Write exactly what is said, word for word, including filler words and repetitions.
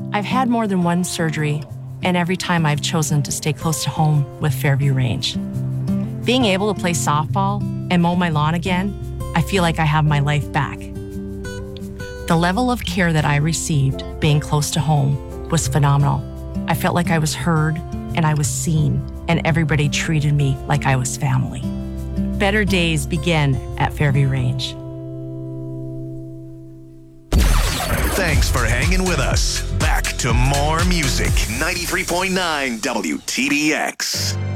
I've had more than one surgery, and every time I've chosen to stay close to home with Fairview Range. Being able to play softball and mow my lawn again, I feel like I have my life back. The level of care that I received being close to home was phenomenal. I felt like I was heard and I was seen, and everybody treated me like I was family. Better days begin at Fairview Range. Thanks for hanging with us. Back to more music. ninety-three point nine W T B X.